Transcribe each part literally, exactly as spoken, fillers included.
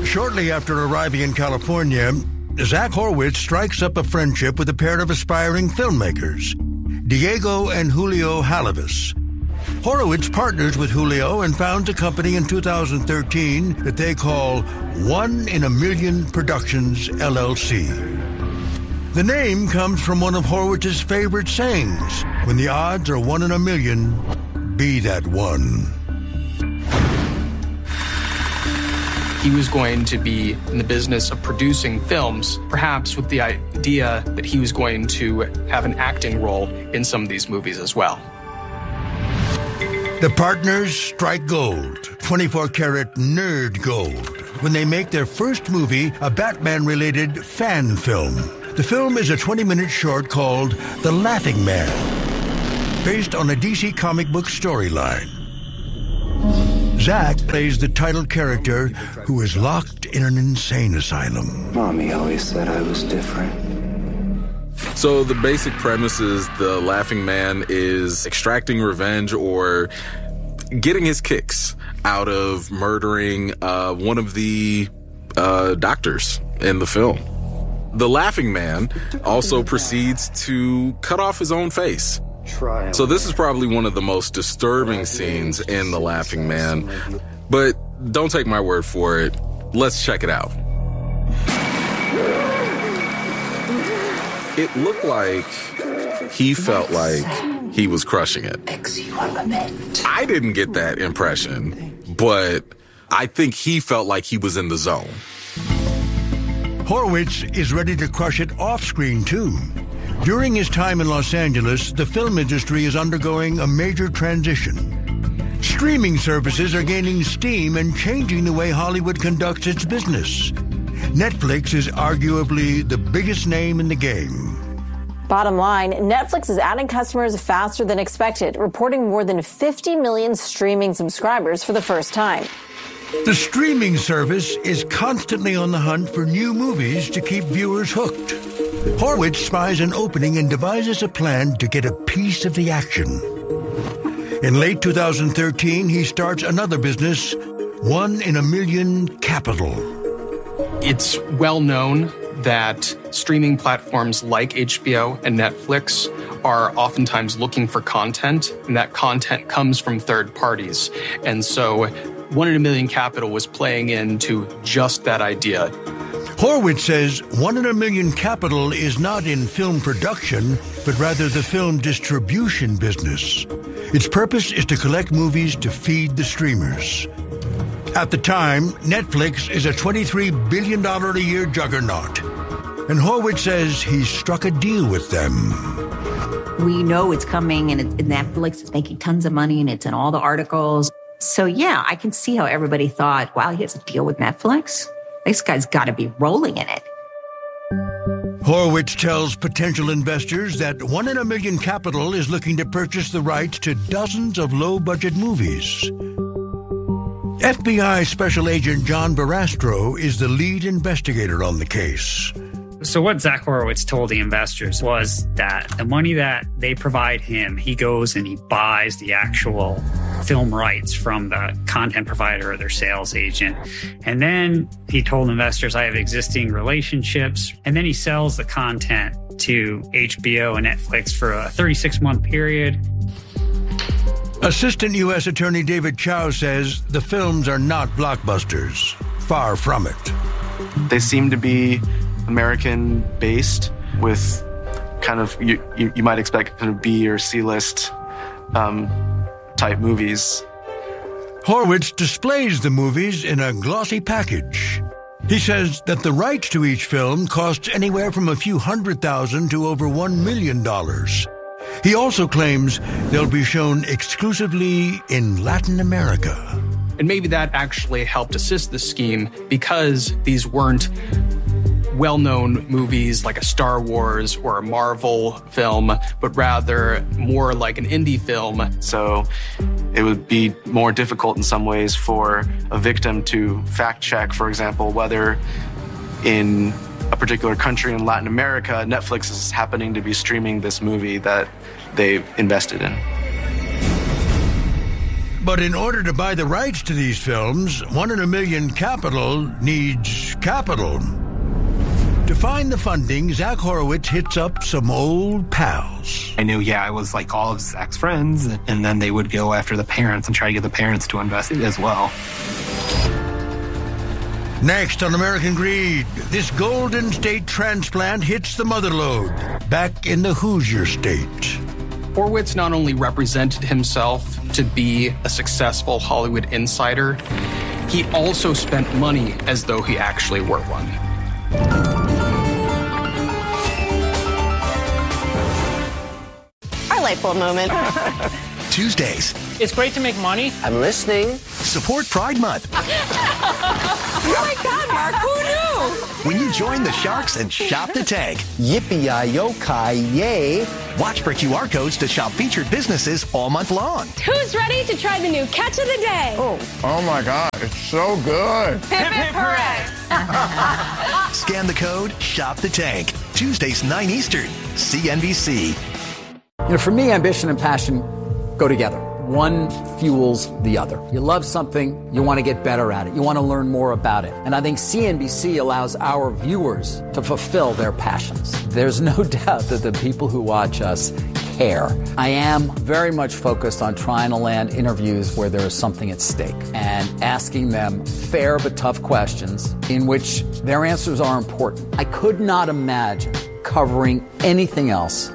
Shortly after arriving in California, Zach Horowitz strikes up a friendship with a pair of aspiring filmmakers, Diego and Julio Halavis. Horowitz partners with Julio and founds a company in two thousand thirteen that they call One in a Million Productions, L L C. The name comes from one of Horowitz's favorite sayings: when the odds are one in a million, be that one. He was going to be in the business of producing films, perhaps with the idea that he was going to have an acting role in some of these movies as well. The partners strike gold, twenty-four karat nerd gold, when they make their first movie, a Batman-related fan film. The film is a twenty-minute short called The Laughing Man, based on a D C comic book storyline. Zach plays the title character who is locked in an insane asylum. Mommy always said I was different. So the basic premise is the Laughing Man is extracting revenge or getting his kicks out of murdering uh, one of the uh, doctors in the film. The Laughing Man also proceeds to cut off his own face. So this is probably one of the most disturbing scenes in The Laughing Man. But don't take my word for it. Let's check it out. It looked like he felt like he was crushing it. I didn't get that impression, but I think he felt like he was in the zone. Horowitz is ready to crush it off-screen, too. During his time in Los Angeles, the film industry is undergoing a major transition. Streaming services are gaining steam and changing the way Hollywood conducts its business. Netflix is arguably the biggest name in the game. Bottom line, Netflix is adding customers faster than expected, reporting more than fifty million streaming subscribers for the first time. The streaming service is constantly on the hunt for new movies to keep viewers hooked. Horowitz spies an opening and devises a plan to get a piece of the action. In late two thousand thirteen, he starts another business, One in a Million Capital. It's well known that streaming platforms like H B O and Netflix are oftentimes looking for content, and that content comes from third parties. And so One in a Million Capital was playing into just that idea. Horowitz says One in a Million Capital is not in film production, but rather the film distribution business. Its purpose is to collect movies to feed the streamers. At the time, Netflix is a twenty-three billion dollars a year juggernaut. And Horowitz says he's struck a deal with them. We know it's coming, and it's, Netflix is making tons of money, and it's in all the articles. So, yeah, I can see how everybody thought, wow, he has a deal with Netflix? This guy's got to be rolling in it. Horowitz tells potential investors that One in a Million Capital is looking to purchase the rights to dozens of low-budget movies. F B I Special Agent John Barastro is the lead investigator on the case. So what Zach Horowitz told the investors was that the money that they provide him, he goes and he buys the actual film rights from the content provider or their sales agent. And then he told investors, I have existing relationships. And then he sells the content to H B O and Netflix for a thirty-six month period. Assistant U S Attorney David Chow says the films are not blockbusters. Far from it. They seem to be American-based with kind of, you, you, you might expect kind of B or C-list um, type movies. Horowitz displays the movies in a glossy package. He says that the rights to each film costs anywhere from a few hundred thousand to over one million dollars. He also claims they'll be shown exclusively in Latin America. And maybe that actually helped assist the scheme because these weren't well-known movies like a Star Wars or a Marvel film, but rather more like an indie film. So it would be more difficult in some ways for a victim to fact-check, for example, whether in a particular country in Latin America, Netflix is happening to be streaming this movie that they've invested in. But in order to buy the rights to these films, One in a Million Capital needs capital. To find the funding, Zach Horowitz hits up some old pals. I knew, yeah, I was like all of Zach's friends, and then they would go after the parents and try to get the parents to invest it as well. Next on American Greed, this Golden State transplant hits the mother lode, back in the Hoosier State. Horowitz not only represented himself to be a successful Hollywood insider, he also spent money as though he actually were one. Our light bulb moment. Tuesdays. It's great to make money. I'm listening. Support Pride Month. Oh my God, Mark, who knew? When you join the Sharks and shop the tank. Yippee-yi-yo-ki-yay. Watch for Q R codes to shop featured businesses all month long. Who's ready to try the new catch of the day? Oh, oh my God, it's so good. Hip, hip, hooray. Scan the code, shop the tank. Tuesdays, nine Eastern. C N B C. You know, for me, ambition and passion go together. One fuels the other. You love something, you want to get better at it. You want to learn more about it. And I think C N B C allows our viewers to fulfill their passions. There's no doubt that the people who watch us care. I am very much focused on trying to land interviews where there is something at stake and asking them fair but tough questions in which their answers are important. I could not imagine covering anything else.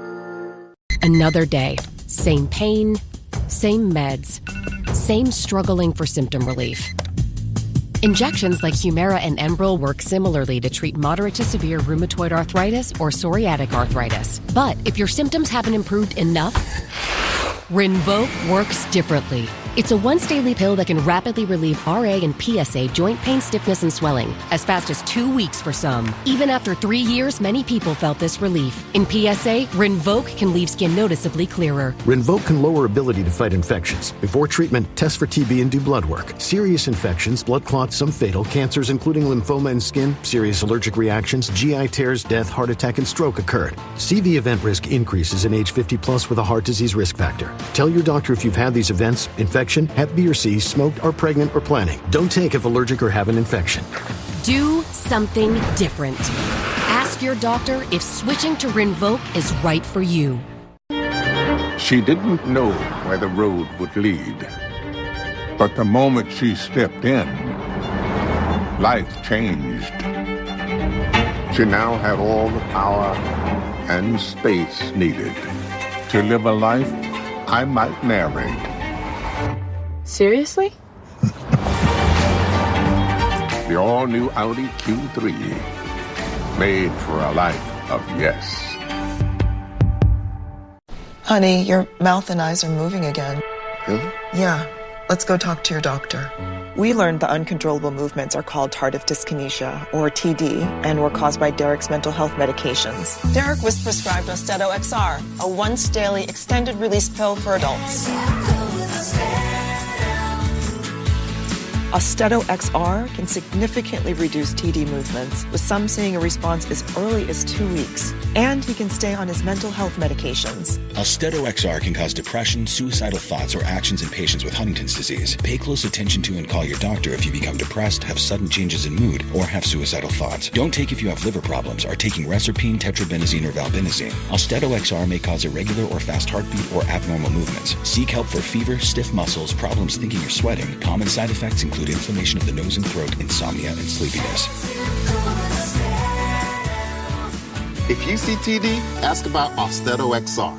Another day, same pain, same meds, same struggling for symptom relief. Injections like Humira and Enbrel work similarly to treat moderate to severe rheumatoid arthritis or psoriatic arthritis. But if your symptoms haven't improved enough, Rinvoq works differently. It's a once-daily pill that can rapidly relieve R A and P S A joint pain, stiffness, and swelling, as fast as two weeks for some. Even after three years, many people felt this relief. In P S A, Rinvoq can leave skin noticeably clearer. Rinvoq can lower ability to fight infections. Before treatment, test for T B and do blood work. Serious infections, blood clots, some fatal, cancers including lymphoma and skin, serious allergic reactions, G I tears, death, heart attack, and stroke occurred. C V event risk increases in age fifty plus with a heart disease risk factor. Tell your doctor if you've had these events, infection, Hep B or C, smoked, are pregnant, or planning. Don't take if allergic or have an infection. Do something different. Ask your doctor if switching to Rinvoq is right for you. She didn't know where the road would lead. But the moment she stepped in, life changed. She now had all the power and space needed to live a life I might narrate. Seriously? The all-new Audi Q three, made for a life of yes. Honey, your mouth and eyes are moving again. Really? Yeah. Let's go talk to your doctor. We learned the uncontrollable movements are called tardive dyskinesia, or T D, and were caused by Derek's mental health medications. Derek was prescribed Austedo X R, a once-daily extended-release pill for adults. Austedo X R can significantly reduce T D movements, with some seeing a response as early as two weeks. And he can stay on his mental health medications. Austedo X R can cause depression, suicidal thoughts, or actions in patients with Huntington's disease. Pay close attention to and call your doctor if you become depressed, have sudden changes in mood, or have suicidal thoughts. Don't take if you have liver problems, are taking Reserpine, Tetrabenazine, or Valbenazine. Austedo X R may cause irregular or fast heartbeat or abnormal movements. Seek help for fever, stiff muscles, problems thinking or sweating. Common side effects include inflammation of the nose and throat, insomnia, and sleepiness. If you see T D, ask about Austedo X R.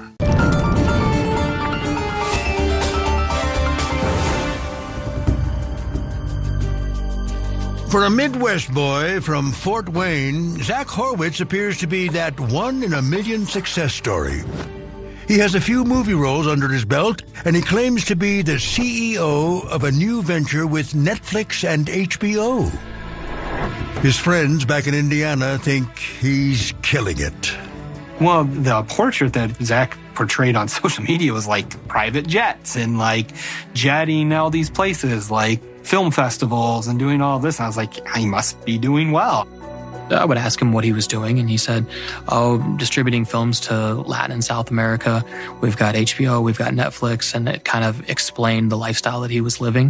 For a Midwest boy from Fort Wayne, Zach Horowitz appears to be that one-in-a-million success story. He has a few movie roles under his belt, and he claims to be the C E O of a new venture with Netflix and H B O. His friends back in Indiana think he's killing it. Well, the portrait that Zach portrayed on social media was like private jets and like jetting all these places, like film festivals and doing all this. And I was like, he must be doing well. I would ask him what he was doing, and he said, oh, distributing films to Latin and South America. We've got H B O, we've got Netflix, and it kind of explained the lifestyle that he was living.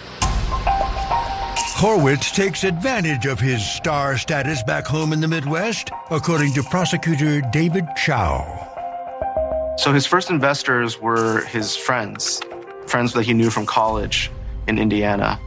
Horwitz takes advantage of his star status back home in the Midwest, according to prosecutor David Chow. So his first investors were his friends, friends that he knew from college in Indiana.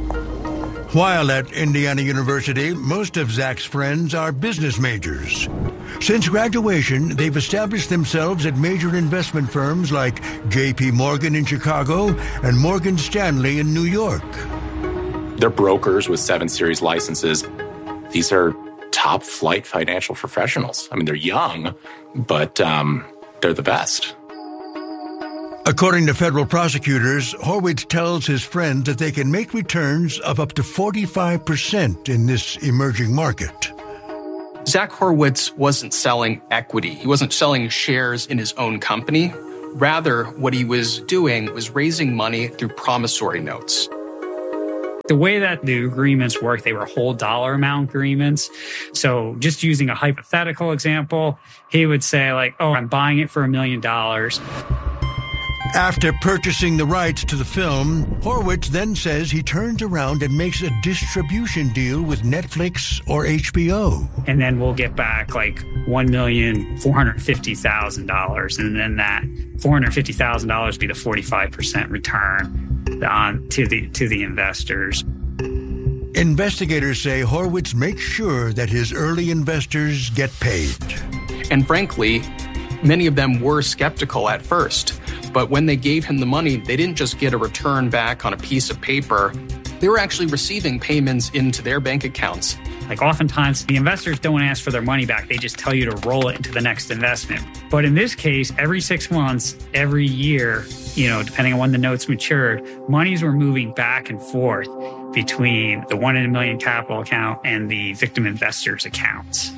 While at Indiana University, most of Zach's friends are business majors. Since graduation, they've established themselves at major investment firms like J P Morgan in Chicago and Morgan Stanley in New York. They're brokers with seven series licenses. These are top flight financial professionals. I mean, they're young, but um, they're the best. According to federal prosecutors, Horwitz tells his friends that they can make returns of up to forty-five percent in this emerging market. Zach Horwitz wasn't selling equity. He wasn't selling shares in his own company. Rather, what he was doing was raising money through promissory notes. The way that the agreements work, they were whole dollar amount agreements. So just using a hypothetical example, he would say like, oh, I'm buying it for a million dollars. After purchasing the rights to the film, Horwitz then says he turns around and makes a distribution deal with Netflix or H B O. And then we'll get back like one million four hundred fifty thousand dollars. And then that four hundred fifty thousand dollars be the forty-five percent return on to the to the investors. Investigators say Horwitz makes sure that his early investors get paid. And frankly, many of them were skeptical at first. But when they gave him the money, they didn't just get a return back on a piece of paper. They were actually receiving payments into their bank accounts. Like oftentimes, the investors don't ask for their money back. They just tell you to roll it into the next investment. But in this case, every six months, every year, you know, depending on when the notes matured, monies were moving back and forth between the one in a million capital account and the victim investors' accounts.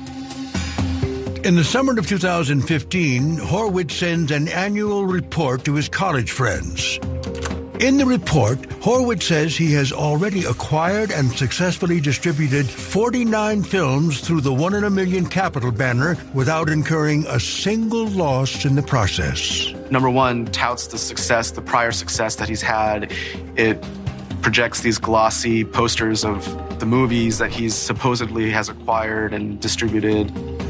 In the summer of two thousand fifteen, Horwitz sends an annual report to his college friends. In the report, Horwitz says he has already acquired and successfully distributed forty-nine films through the One in a Million Capital banner without incurring a single loss in the process. Number one, touts the success, the prior success that he's had. It projects these glossy posters of the movies that he's supposedly has acquired and distributed.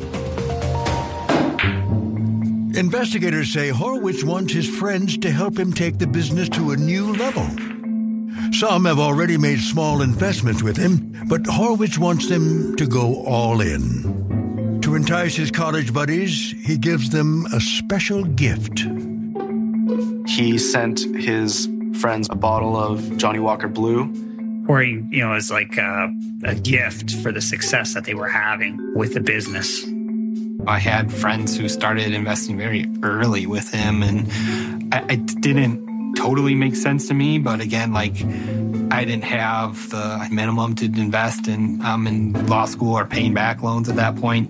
Investigators say Horwitz wants his friends to help him take the business to a new level. Some have already made small investments with him, but Horwitz wants them to go all in. To entice his college buddies, he gives them a special gift. He sent his friends a bottle of Johnnie Walker Blue. Pouring, you know, as like a, a gift for the success that they were having with the business. I had friends who started investing very early with him, and I, it didn't totally make sense to me. But again, like, I didn't have the minimum to invest, and I'm in law school or paying back loans at that point.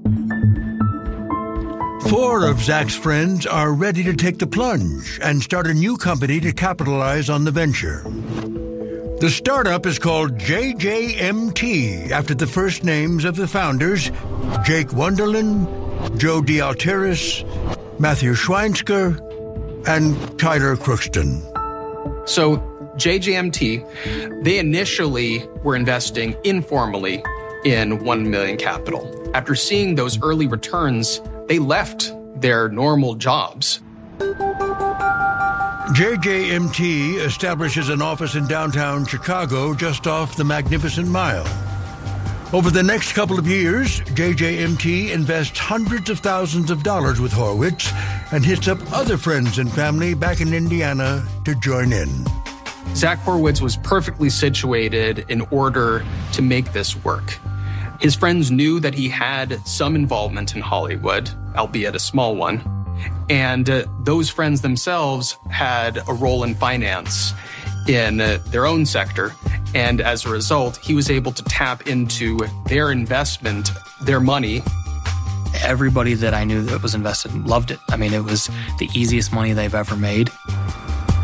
Four of Zach's friends are ready to take the plunge and start a new company to capitalize on the venture. The startup is called J J M T, after the first names of the founders, Jake Wunderlin, Joe D'Alteris, Matthew Schweinsker, and Tyler Crookston. So J J M T, they initially were investing informally in one million Capital. After seeing those early returns, they left their normal jobs. J J M T establishes an office in downtown Chicago just off the Magnificent Mile. Over the next couple of years, J J M T invests hundreds of thousands of dollars with Horwitz and hits up other friends and family back in Indiana to join in. Zach Horwitz was perfectly situated in order to make this work. His friends knew that he had some involvement in Hollywood, albeit a small one. And uh, those friends themselves had a role in finance in uh, their own sector. And as a result, he was able to tap into their investment, their money. Everybody that I knew that was invested loved it. I mean, it was the easiest money they've ever made.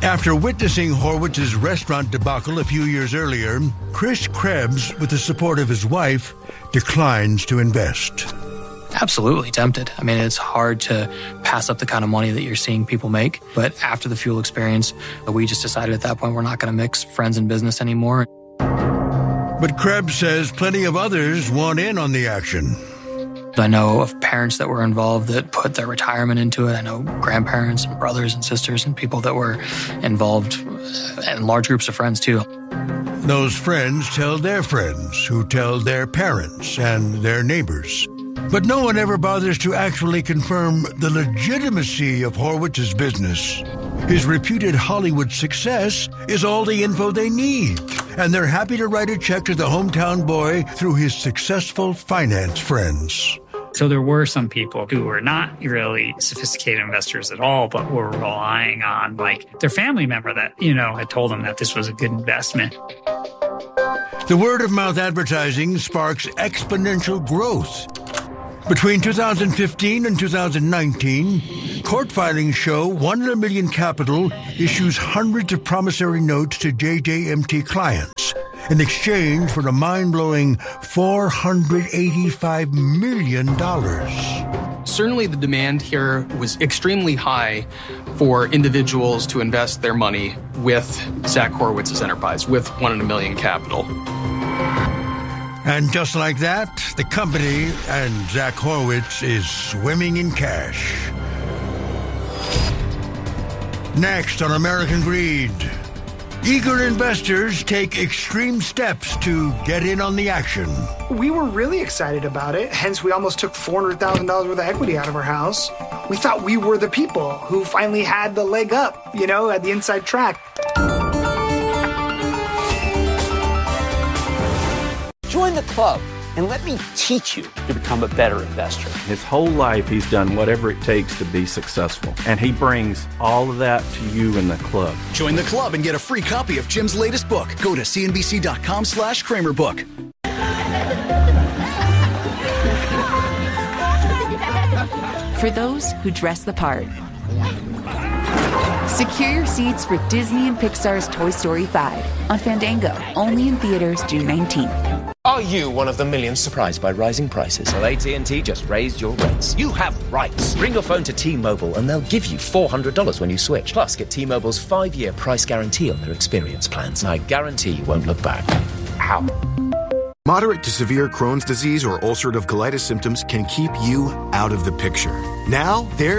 After witnessing Horwitz's restaurant debacle a few years earlier, Chris Krebs, with the support of his wife, declines to invest. Absolutely tempted. I mean, it's hard to pass up the kind of money that you're seeing people make. But after the fuel experience, we just decided at that point we're not going to mix friends and business anymore. But Krebs says plenty of others want in on the action. I know of parents that were involved that put their retirement into it. I know grandparents and brothers and sisters and people that were involved, and large groups of friends too. Those friends tell their friends, who tell their parents and their neighbors. But no one ever bothers to actually confirm the legitimacy of Horwitz's business. His reputed Hollywood success is all the info they need, and they're happy to write a check to the hometown boy through his successful finance friends. So there were some people who were not really sophisticated investors at all, but were relying on like their family member that, you know, had told them that this was a good investment. The word-of-mouth advertising sparks exponential growth. Between two thousand fifteen and two thousand nineteen, court filings show one in a million Capital issues hundreds of promissory notes to J J M T clients in exchange for a mind-blowing four hundred eighty-five million dollars. Certainly the demand here was extremely high for individuals to invest their money with Zach Horwitz's enterprise, with one in a million Capital. And just like that, the company and Zach Horwitz is swimming in cash. Next on American Greed, eager investors take extreme steps to get in on the action. We were really excited about it, hence we almost took four hundred thousand dollars worth of equity out of our house. We thought we were the people who finally had the leg up, you know, at the inside track. Join the club and let me teach you to become a better investor. His whole life, he's done whatever it takes to be successful. And he brings all of that to you in the club. Join the club and get a free copy of Jim's latest book. Go to cnbc.com slash Kramer book. For those who dress the part. Secure your seats for Disney and Pixar's Toy Story five on Fandango, only in theaters June nineteenth. Are you one of the millions surprised by rising prices? Well, A T and T just raised your rates. You have rights. Bring your phone to T-Mobile and they'll give you four hundred dollars when you switch. Plus, get T-Mobile's five-year price guarantee on their experience plans. I guarantee you won't look back. Ow. Moderate to severe Crohn's disease or ulcerative colitis symptoms can keep you out of the picture. Now, there